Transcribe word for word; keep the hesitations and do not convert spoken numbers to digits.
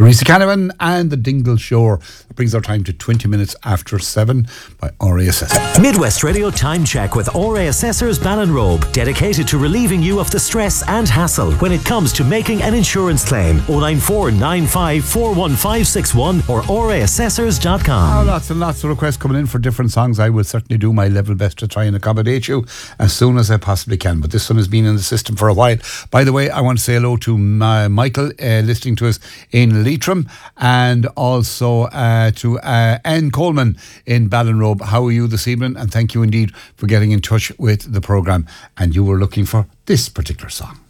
Teresa Canavan and the Dingle Shore. That brings our time to twenty minutes after seven by R A Assessors. Midwest Radio Time Check with R A Assessors Ballinrobe, dedicated to relieving you of the stress and hassle when it comes to making an insurance claim. oh nine four nine five four one five six one or r a assessors dot com. Oh, lots and lots of requests coming in for different songs. I will certainly do my level best to try and accommodate you as soon as I possibly can. But this one has been in the system for a while. By the way, I want to say hello to my, Michael uh, listening to us in Leitrim, and also uh, to uh, Anne Coleman in Ballinrobe. How are you this evening? And thank you indeed for getting in touch with the programme. And you were looking for this particular song.